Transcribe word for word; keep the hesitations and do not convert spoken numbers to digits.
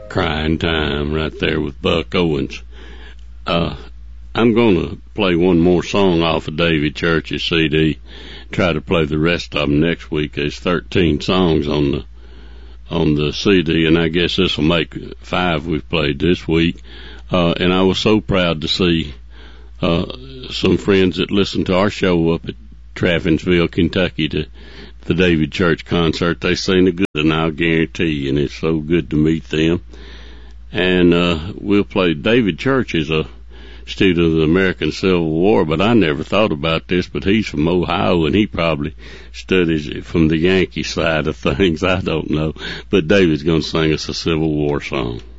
Crying Time right there with Buck Owens. Uh, I'm going to play one more song off of David Church's C D. Try to play the rest of them next week. There's thirteen songs on the on the C D, and I guess this will make five we've played this week. Uh, and I was so proud to see uh, some friends that listened to our show up at Traffinsville, Kentucky, to the David Church concert. They sing the good, and I'll guarantee, and it's so good to meet them. And uh, we'll play. David Church is a student of the American Civil War, but I never thought about this, but he's from Ohio, and he probably studies it from the Yankee side of things. I don't know. But David's going to sing us a Civil War song.